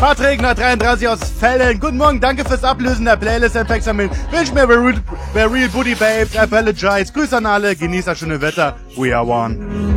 Patrick 33 aus Fällen. Guten Morgen, danke fürs Ablösen der Playlist Effects-Sammeln. Wünsch mir Real Booty Babes, Apologize. Grüß an alle, genießt das schöne Wetter. We are one.